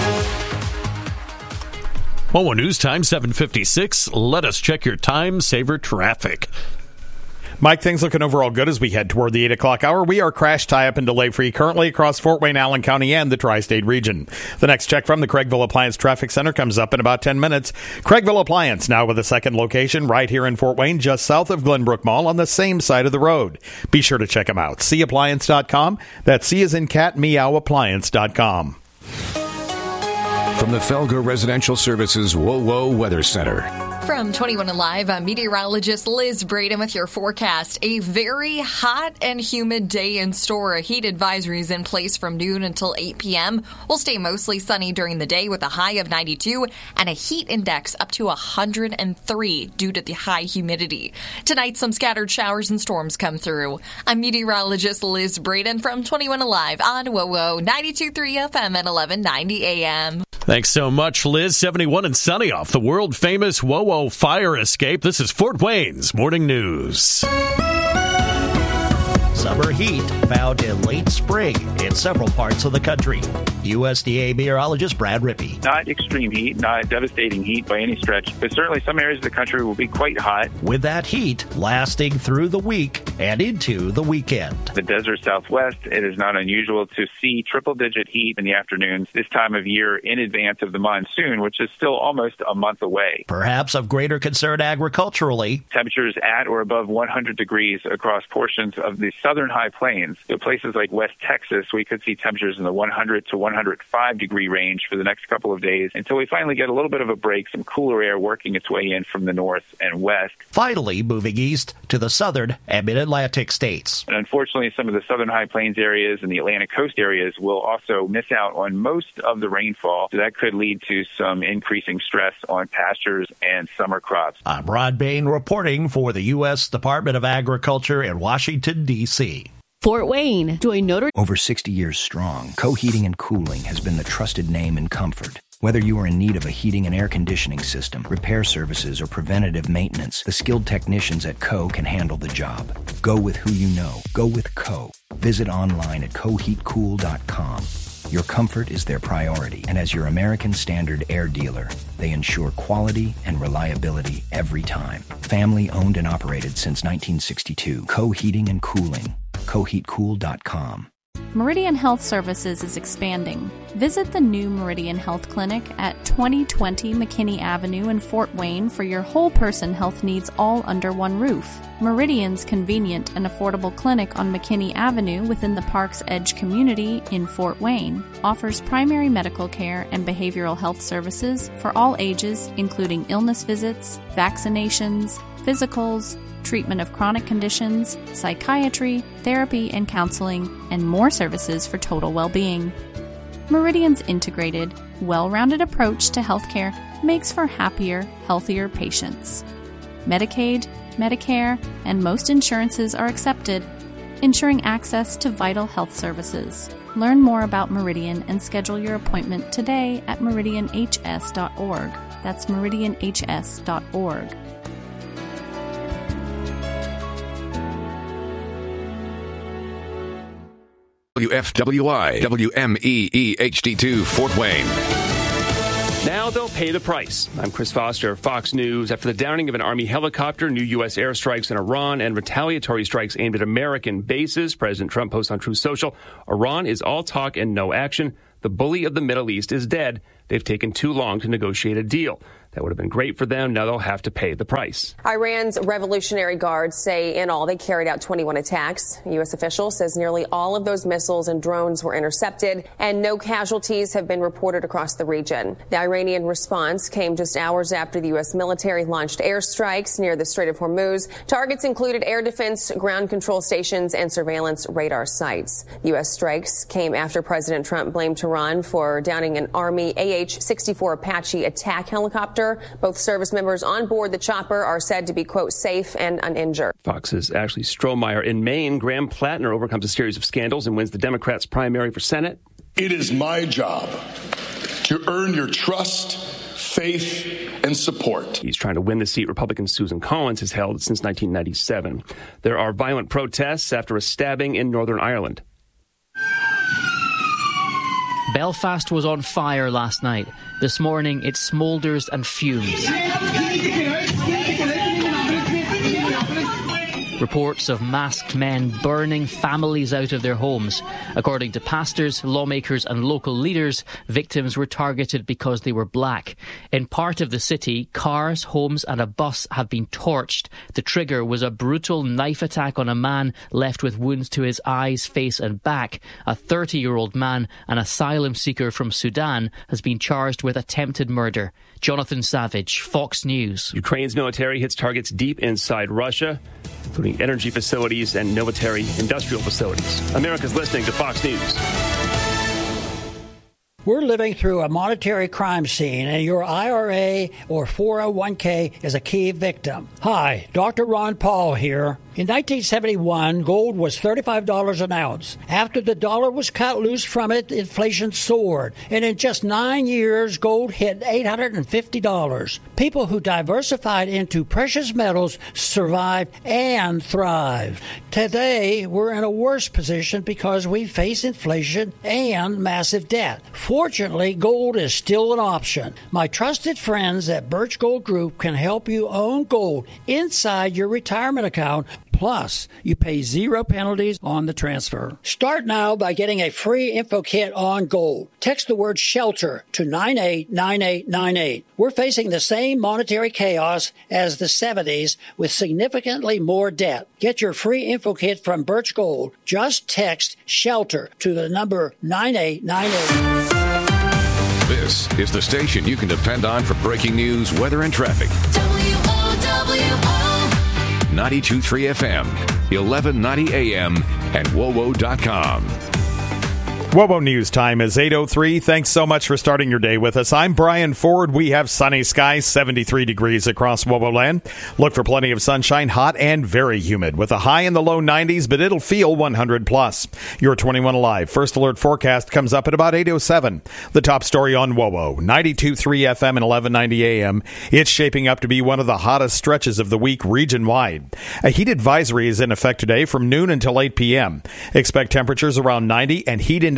WOWO News Time, seven fifty-six. Let us check your time saver traffic. Mike, things looking overall good as we head toward the eight o'clock hour. We are crash, tie-up, and delay-free currently across Fort Wayne, Allen County, and the Tri-State region. The next check from the Craigville Appliance Traffic Center comes up in about ten minutes. Craigville Appliance, now with a second location right here in Fort Wayne, just south of Glenbrook Mall on the same side of the road. Be sure to check them out. C appliance dot com. That's C as in cat, meow, appliance dot com. From the Felger Residential Services WOWO Weather Center. From twenty-one Alive, I'm meteorologist Liz Braden with your forecast. A very hot and humid day in store. A heat advisory is in place from noon until eight p.m. We'll stay mostly sunny during the day with a high of ninety-two and a heat index up to one hundred three due to the high humidity. Tonight, some scattered showers and storms come through. I'm meteorologist Liz Braden from twenty-one Alive on WOWO ninety-two point three F M and eleven ninety A M. Thanks so much, Liz. seventy-one and sunny off the world-famous WOWO fire escape. This is Fort Wayne's Morning News. Summer heat found in late spring in several parts of the country. U S D A meteorologist Brad Rippey. Not extreme heat, not devastating heat by any stretch, but certainly some areas of the country will be quite hot. With that heat lasting through the week and into the weekend. The desert Southwest, it is not unusual to see triple-digit heat in the afternoons this time of year in advance of the monsoon, which is still almost a month away. Perhaps of greater concern agriculturally. Temperatures at or above one hundred degrees across portions of the southern high plains. So places like West Texas, we could see temperatures in the one hundred to one hundred five degree range for the next couple of days until we finally get a little bit of a break, some cooler air working its way in from the north and west. Finally, moving east to the southern and mid-Atlantic states. And unfortunately, some of the southern high plains areas and the Atlantic coast areas will also miss out on most of the rainfall. So that could lead to some increasing stress on pastures and summer crops. I'm Rod Bain reporting for the U S Department of Agriculture in Washington, D C Fort Wayne, join Notre Over sixty years strong, Co Heating and Cooling has been the trusted name in comfort. Whether you are in need of a heating and air conditioning system, repair services, or preventative maintenance, the skilled technicians at Co can handle the job. Go with who you know. Go with Co. Visit online at co heat cool dot com. Your comfort is their priority, and as your American Standard Air dealer, they ensure quality and reliability every time. Family owned and operated since nineteen sixty-two. Co Heating and Cooling. coheat cool dot com. Meridian Health Services is expanding. Visit the new Meridian Health Clinic at twenty twenty McKinney Avenue in Fort Wayne for your whole person health needs all under one roof. Meridian's convenient and affordable clinic on McKinney Avenue within the Park's Edge community in Fort Wayne offers primary medical care and behavioral health services for all ages, including illness visits, vaccinations, physicals, treatment of chronic conditions, psychiatry, therapy and counseling, and more services for total well-being. Meridian's integrated, well-rounded approach to healthcare makes for happier, healthier patients. Medicaid, Medicare, and most insurances are accepted, ensuring access to vital health services. Learn more about Meridian and schedule your appointment today at meridian h s dot org. That's meridian h s dot org. W F W I, W M E E H D two, Fort Wayne. Now they'll pay the price. I'm Chris Foster, Fox News. After the downing of an Army helicopter, new U S airstrikes in Iran, and retaliatory strikes aimed at American bases, President Trump posts on Truth Social, Iran is all talk and no action. The bully of the Middle East is dead. They've taken too long to negotiate a deal. That would have been great for them. Now they'll have to pay the price. Iran's Revolutionary Guards say in all they carried out twenty-one attacks. A U S official says nearly all of those missiles and drones were intercepted, and no casualties have been reported across the region. The Iranian response came just hours after the U S military launched airstrikes near the Strait of Hormuz. Targets included air defense, ground control stations, and surveillance radar sites. U S strikes came after President Trump blamed Tehran for downing an Army A H sixty-four Apache attack helicopter. Both service members on board the chopper are said to be, quote, safe and uninjured. Fox's Ashley Strohmeyer. In Maine, Graham Plattner overcomes a series of scandals and wins the Democrats' primary for Senate. It is my job to earn your trust, faith, and support. He's trying to win the seat Republican Susan Collins has held since nineteen ninety-seven. There are violent protests after a stabbing in Northern Ireland. Belfast was on fire last night. This morning, it smoulders and fumes. Reports of masked men burning families out of their homes. According to pastors, lawmakers and local leaders, victims were targeted because they were black. In part of the city, cars, homes and a bus have been torched. The trigger was a brutal knife attack on a man left with wounds to his eyes, face and back. A thirty-year-old man, an asylum seeker from Sudan, has been charged with attempted murder. Jonathan Savage, Fox News. Ukraine's military hits targets deep inside Russia, including energy facilities and military industrial facilities. America's listening to Fox News. We're living through a monetary crime scene, and your I R A or four oh one k is a key victim. Hi, Doctor Ron Paul here. In nineteen seventy-one, gold was thirty-five dollars an ounce. After the dollar was cut loose from it, inflation soared. And in just nine years, gold hit eight hundred fifty dollars. People who diversified into precious metals survived and thrived. Today, we're in a worse position because we face inflation and massive debt. Fortunately, gold is still an option. My trusted friends at Birch Gold Group can help you own gold inside your retirement account. Plus, you pay zero penalties on the transfer. Start now by getting a free info kit on gold. Text the word SHELTER to nine eight nine eight nine eight. We're facing the same monetary chaos as the seventies with significantly more debt. Get your free info kit from Birch Gold. Just text SHELTER to the number nine eight nine eight. This is the station you can depend on for breaking news, weather, and traffic. W O W O ninety-two point three F M, eleven ninety A M, and W O W O dot com. W O W O News time is eight oh three. Thanks so much for starting your day with us. I'm Brian Ford. We have sunny skies, seventy-three degrees across W O W O land. Look for plenty of sunshine, hot and very humid, with a high in the low nineties, but it'll feel one hundred plus. Your twenty-one Alive First Alert forecast comes up at about eight oh seven. The top story on W O W O, ninety-two point three F M and eleven ninety A M. It's shaping up to be one of the hottest stretches of the week region-wide. A heat advisory is in effect today from noon until eight p.m. Expect temperatures around ninety and heat index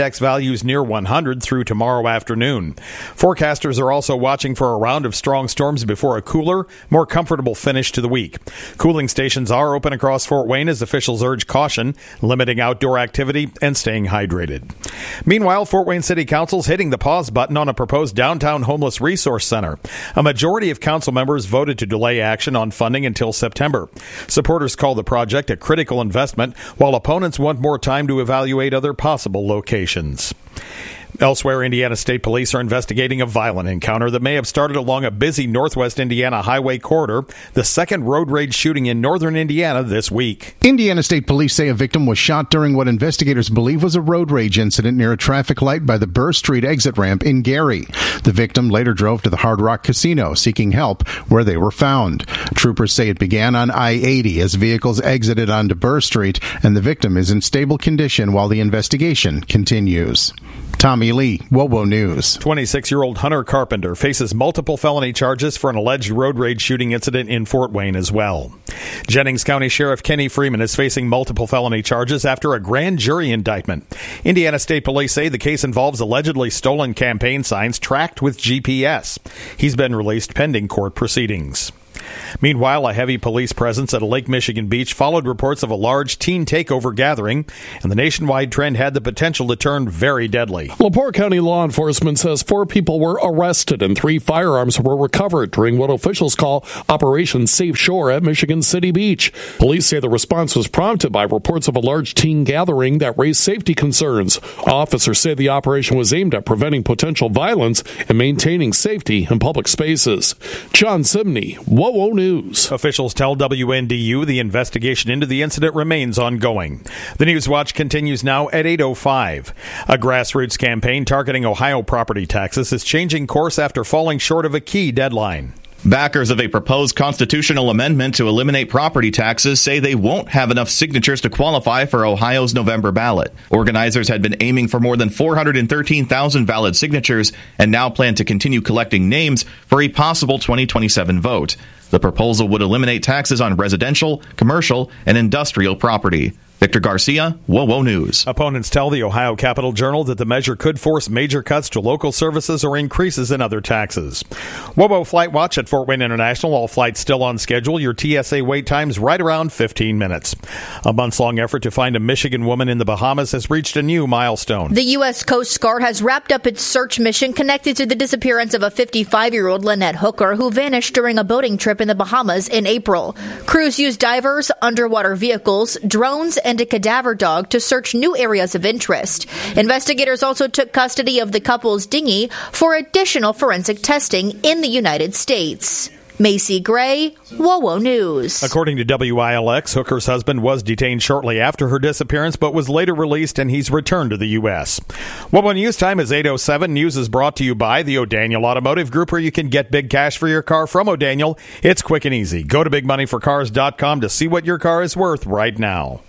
index values near one hundred through tomorrow afternoon. Forecasters are also watching for a round of strong storms before a cooler, more comfortable finish to the week. Cooling stations are open across Fort Wayne as officials urge caution, limiting outdoor activity and staying hydrated. Meanwhile, Fort Wayne City Council's hitting the pause button on a proposed downtown homeless resource center. A majority of council members voted to delay action on funding until September. Supporters call the project a critical investment, while opponents want more time to evaluate other possible locations. Elsewhere, Indiana State Police are investigating a violent encounter that may have started along a busy northwest Indiana highway corridor, the second road rage shooting in northern Indiana this week. Indiana State Police say a victim was shot during what investigators believe was a road rage incident near a traffic light by the Burr Street exit ramp in Gary. The victim later drove to the Hard Rock Casino seeking help, where they were found. Troopers say it began on I eighty as vehicles exited onto Burr Street, and the victim is in stable condition while the investigation continues. Tommy Lee, WOWO News. twenty-six-year-old Hunter Carpenter faces multiple felony charges for an alleged road rage shooting incident in Fort Wayne as well. Jennings County Sheriff Kenny Freeman is facing multiple felony charges after a grand jury indictment. Indiana State Police say the case involves allegedly stolen campaign signs tracked with G P S. He's been released pending court proceedings. Meanwhile, a heavy police presence at a Lake Michigan beach followed reports of a large teen takeover gathering, and the nationwide trend had the potential to turn very deadly. LaPorte County law enforcement says four people were arrested and three firearms were recovered during what officials call Operation Safe Shore at Michigan City Beach. Police say the response was prompted by reports of a large teen gathering that raised safety concerns. Officers say the operation was aimed at preventing potential violence and maintaining safety in public spaces. John Simney, WOWO News. Officials tell W N D U the investigation into the incident remains ongoing. The News Watch continues now at eight oh five. A grassroots campaign targeting Ohio property taxes is changing course after falling short of a key deadline. Backers of a proposed constitutional amendment to eliminate property taxes say they won't have enough signatures to qualify for Ohio's November ballot. Organizers had been aiming for more than four hundred thirteen thousand valid signatures and now plan to continue collecting names for a possible twenty twenty-seven vote. The proposal would eliminate taxes on residential, commercial, and industrial property. Victor Garcia, WOWO News. Opponents tell the Ohio Capital Journal that the measure could force major cuts to local services or increases in other taxes. WOWO Flight Watch at Fort Wayne International. All flights still on schedule. Your T S A wait times right around fifteen minutes. A months-long effort to find a Michigan woman in the Bahamas has reached a new milestone. The U S Coast Guard has wrapped up its search mission connected to the disappearance of a fifty-five-year-old Lynette Hooker who vanished during a boating trip in the Bahamas in April. Crews used divers, underwater vehicles, drones, and a cadaver dog to search new areas of interest. Investigators also took custody of the couple's dinghy for additional forensic testing in the United States. Macy Gray, WOWO News. According to W I L X, Hooker's husband was detained shortly after her disappearance, but was later released and he's returned to the U S. WOWO News time is eight oh seven. News is brought to you by the O'Daniel Automotive Group, where you can get big cash for your car from O'Daniel. It's quick and easy. Go to big money for cars dot com to see what your car is worth right now.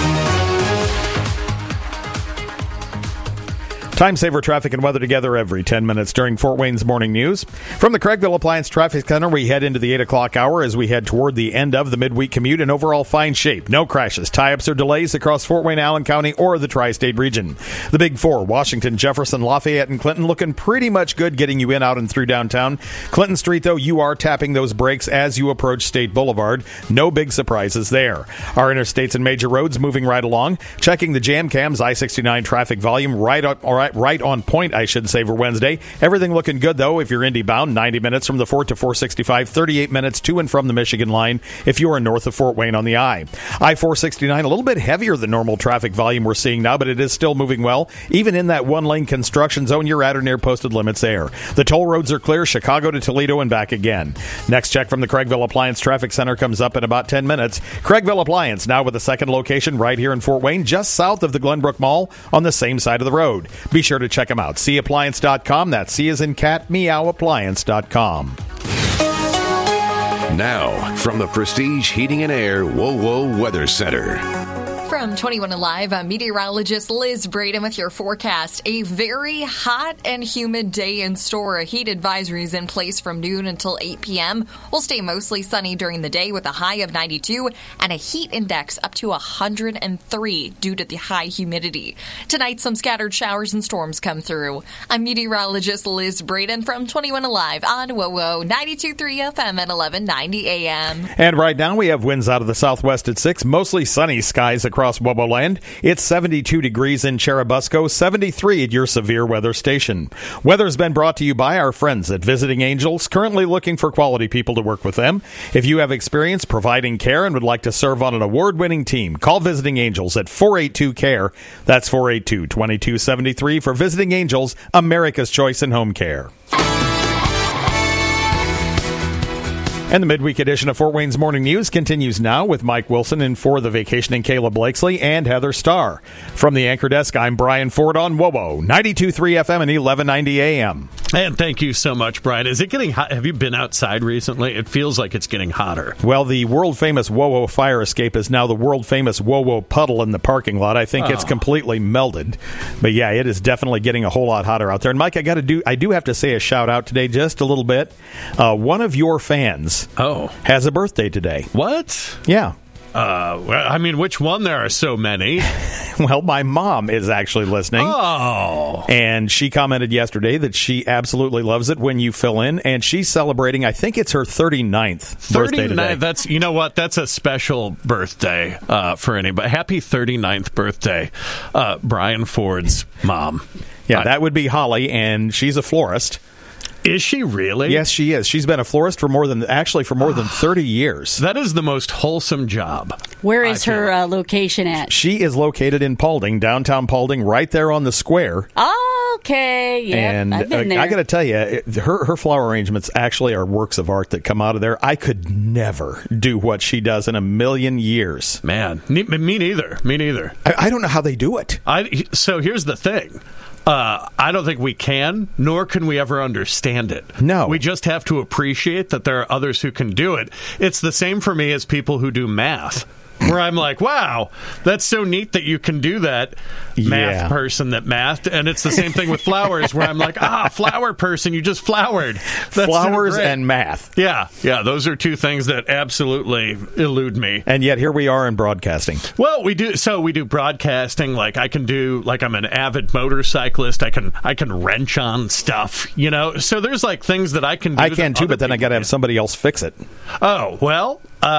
Time saver traffic and weather together every ten minutes during Fort Wayne's morning news. From the Craigville Appliance Traffic Center, we head into the eight o'clock hour as we head toward the end of the midweek commute in overall fine shape. No crashes, tie-ups, or delays across Fort Wayne, Allen County, or the tri-state region. The Big Four, Washington, Jefferson, Lafayette, and Clinton, looking pretty much good getting you in, out, and through downtown. Clinton Street, though, you are tapping those brakes as you approach State Boulevard. No big surprises there. Our interstates and major roads moving right along. Checking the jam cams, I sixty-nine traffic volume right up, all right, right on point, I should say, for Wednesday. Everything looking good, though, if you're Indy bound. ninety minutes from the Fort to four sixty-five, thirty-eight minutes to and from the Michigan line if you are north of Fort Wayne on the I. I four sixty-nine, a little bit heavier than normal traffic volume we're seeing now, but it is still moving well. Even in that one-lane construction zone, you're at or near posted limits there. The toll roads are clear, Chicago to Toledo and back again. Next check from the Craigville Appliance Traffic Center comes up in about ten minutes. Craigville Appliance, now with a second location right here in Fort Wayne, just south of the Glenbrook Mall on the same side of the road. Be sure to check them out. C appliance dot com. That's C as in cat, meow appliance dot com. Now, from the Prestige Heating and Air WOWO Weather Center. From From twenty-one Alive, I'm meteorologist Liz Braden with your forecast. A very hot and humid day in store. A heat advisory is in place from noon until eight p.m. We'll stay mostly sunny during the day with a high of ninety-two and a heat index up to one hundred three due to the high humidity. Tonight, some scattered showers and storms come through. I'm meteorologist Liz Braden from twenty-one Alive on WOWO ninety-two point three F M at eleven ninety A M. And right now we have winds out of the southwest at six, mostly sunny skies across WOWO land. It's seventy-two degrees in Cherubusco, seventy-three at your severe weather station. Weather's been brought to you by our friends at Visiting Angels, currently looking for quality people to work with them. If you have experience providing care and would like to serve on an award-winning team, call Visiting Angels at four eight two C A R E. That's four eight two, two two seven three for Visiting Angels, America's choice in home care. And the midweek edition of Fort Wayne's Morning News continues now with Mike Wilson and for the vacationing Caleb Blakesley and Heather Starr. From the anchor desk, I'm Brian Ford on WOWO ninety-two point three F M and eleven ninety A M. And thank you so much, Brian. Is it getting hot? Have you been outside recently? It feels like it's getting hotter. Well, the world-famous WOWO fire escape is now the world-famous WOWO puddle in the parking lot. I think oh. it's completely melted. But yeah, it is definitely getting a whole lot hotter out there. And Mike, I got to do I do have to say a shout-out today just a little bit. Uh, one of your fans Oh, has a birthday today. What? Yeah. Uh, well, I mean, which one? There are so many. Well, my mom is actually listening. Oh. And she commented yesterday that she absolutely loves it when you fill in. And she's celebrating, I think it's her thirty-ninth birthday today. That's, you know what? That's a special birthday uh, for anybody. Happy thirty-ninth birthday, uh, Brian Ford's mom. Yeah, I, that would be Holly, and she's a florist. Is she really? Yes, she is. She's been a florist for more than, actually, for more than thirty years. That is the most wholesome job. Where is her uh, location at? She is located in Paulding, downtown Paulding, right there on the square. Okay, yeah, and I've been there. Uh, I got to tell you, it, her her flower arrangements actually are works of art that come out of there. I could never do what she does in a million years. Man, me neither. Me neither. I, I don't know how they do it. I, so here's the thing. Uh, I don't think we can, nor can we ever understand it. No. We just have to appreciate that there are others who can do it. It's the same for me as people who do math, where I'm like, wow, that's so neat that you can do that, math yeah. person that mathed. And it's the same thing with flowers, where I'm like, ah, flower person, you just flowered. That's Flowers so and math. Yeah, yeah, those are two things that absolutely elude me. And yet here we are in broadcasting. Well, we do. So we do broadcasting. Like I can do. Like I'm an avid motorcyclist. I can. I can wrench on stuff. You know. So there's like things that I can do. I can too, but then I got to have somebody else fix it. Oh well.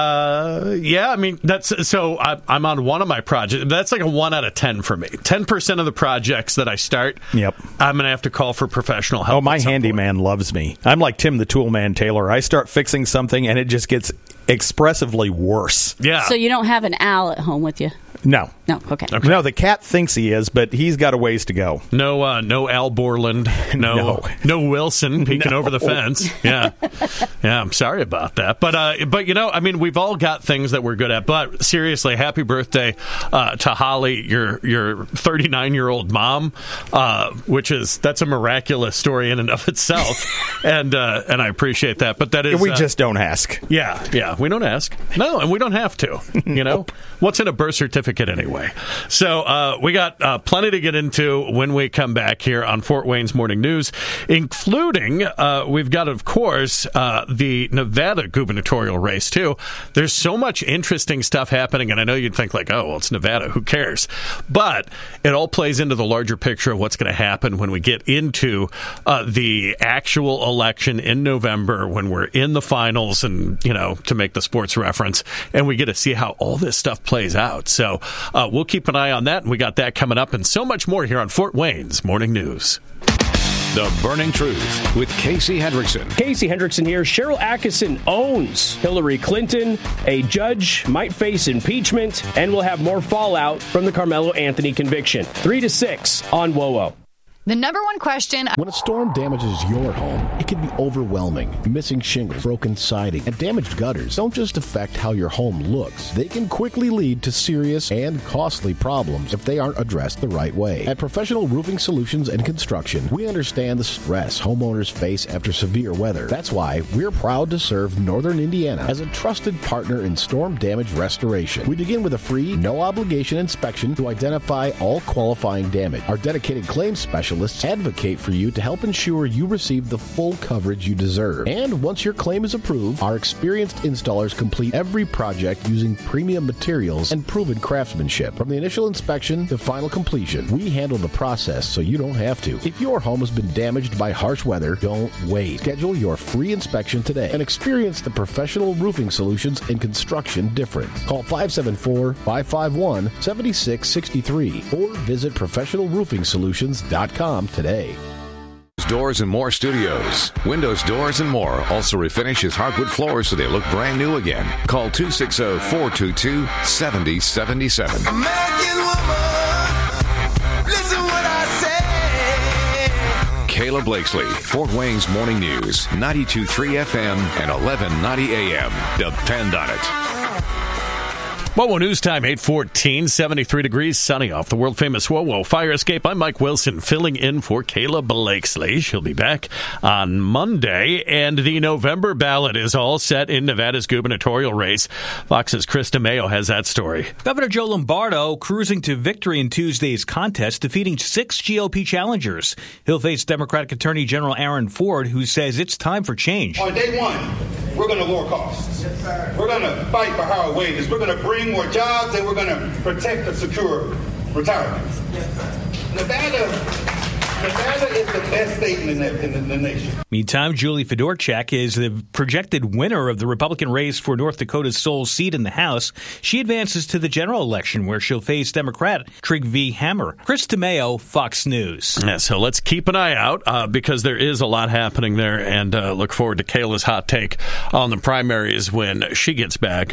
Uh, yeah. I mean, that's so. I, I'm on one of my projects. That's like a one out of ten for me. Ten percent of the projects that I start. Yep. I'm gonna have to call for professional help. Oh, my handyman loves me. I'm like Tim the Toolman Taylor. I start fixing something and it just gets expressively worse. Yeah. So you don't have an owl at home with you? No. No, okay. okay. No, the cat thinks he is, but he's got a ways to go. No uh, no Al Borland. No no, no Wilson peeking no. over the fence. Yeah. Yeah, I'm sorry about that. But, uh, but you know, I mean, we've all got things that we're good at. But seriously, happy birthday uh, to Holly, your your thirty-nine-year-old mom, uh, which is, that's a miraculous story in and of itself. and uh, and I appreciate that. But that is... We uh, just don't ask. Yeah, yeah, we don't ask. No, and we don't have to. You know? What's in a birth certificate anyway? So uh, we got uh, plenty to get into when we come back here on Fort Wayne's Morning News, including uh, we've got, of course, uh, the Nevada gubernatorial race, too. There's so much interesting stuff happening, and I know you'd think like, oh, well, it's Nevada, who cares? But it all plays into the larger picture of what's going to happen when we get into uh, the actual election in November, when we're in the finals and, you know, to make the sports reference, and we get to see how all this stuff plays out. So uh, we'll keep an eye on that, and we got that coming up and so much more here on Fort Wayne's Morning News. The Burning Truth with Casey Hendrickson. Casey Hendrickson here. Cheryl Atkinson owns Hillary Clinton. A judge might face impeachment, and we'll have more fallout from the Carmelo Anthony conviction. Three to six on WOWO. The number one question. When a storm damages your home, it can be overwhelming. Missing shingles, broken siding, and damaged gutters don't just affect how your home looks. They can quickly lead to serious and costly problems if they aren't addressed the right way. At Professional Roofing Solutions and Construction, we understand the stress homeowners face after severe weather. That's why we're proud to serve Northern Indiana as a trusted partner in storm damage restoration. We begin with a free, no-obligation inspection to identify all qualifying damage. Our dedicated claims specialists advocate for you to help ensure you receive the full coverage you deserve. And once your claim is approved, our experienced installers complete every project using premium materials and proven craftsmanship. From the initial inspection to final completion, we handle the process so you don't have to. If your home has been damaged by harsh weather, don't wait. Schedule your free inspection today and experience the Professional Roofing Solutions and Construction difference. Call five seven four, five five one, seven six six three or visit professional roofing solutions dot com today. Doors and More Studios. Windows, Doors, and More also refinishes hardwood floors so they look brand new again. Call two six zero, four two two, seven zero seven seven. American woman, listen what I say. Kayla Blakesley, Fort Wayne's Morning News, ninety-two point three F M and eleven ninety A M. Depend on it. WOWO News Time, eight fourteen, seventy-three degrees, sunny off the world-famous WOWO Fire Escape. I'm Mike Wilson, filling in for Kayla Blakesley. She'll be back on Monday, and the November ballot is all set in Nevada's gubernatorial race. Fox's Chris DeMeo has that story. Governor Joe Lombardo cruising to victory in Tuesday's contest, defeating six G O P challengers. He'll face Democratic Attorney General Aaron Ford, who says it's time for change. On day one, we're going to lower costs. Yes, we're going to fight for higher wages. We're going to bring more jobs, and we're going to protect a secure retirement. Yes, Nevada, Nevada is the best state in the, in the nation. Meantime, Julie Fedorchak is the projected winner of the Republican race for North Dakota's sole seat in the House. She advances to the general election, where she'll face Democrat Trygve Hammer. Chris DeMeo, Fox News. Yeah, so let's keep an eye out uh, because there is a lot happening there, and uh, look forward to Kayla's hot take on the primaries when she gets back.